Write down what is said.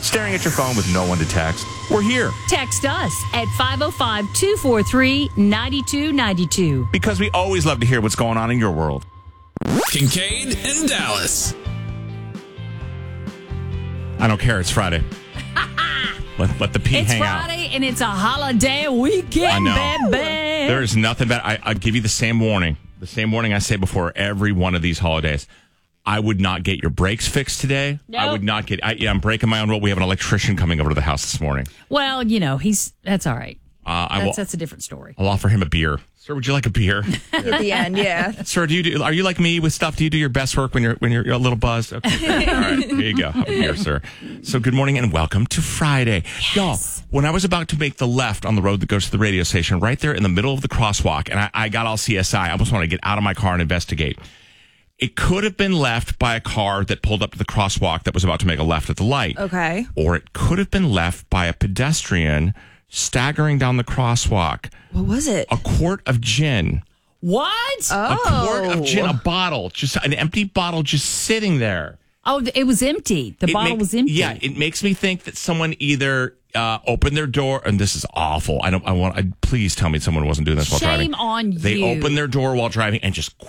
staring at your phone with no one to text? We're here. Text us at 505-243-9292. Because we always love to hear what's going on in your world. Kincaid and Dallas. I don't care. It's Friday. Let the pee It's hang out. Friday and it's a holiday weekend, I know. baby. There is nothing better. I'll give you the same warning. The same warning I say before every one of these holidays. I would not get your brakes fixed today. Nope. I would not get... I'm breaking my own rule. We have an electrician coming over to the house this morning. Well, that's all right. That's a different story. I'll offer him a beer. Sir, would you like a beer? At the end, yeah. Sir, are you like me with stuff? Do you do your best work when you're a little buzzed? Okay. All right, here you go. Have a beer, sir. So good morning and welcome to Friday. Yes. Y'all, when I was about to make the left on the road that goes to the radio station, right there in the middle of the crosswalk, and I got all CSI, I almost want to get out of my car and investigate. It could have been left by a car that pulled up to the crosswalk that was about to make a left at the light. Okay. Or it could have been left by a pedestrian staggering down the crosswalk. What was it? A quart of gin. What? A quart of gin, a bottle, just an empty bottle just sitting there. Oh, it was empty. The bottle was empty. Yeah, it makes me think that someone either opened their door, and this is awful. Please tell me someone wasn't doing this while driving. Shame on you. They opened their door while driving and just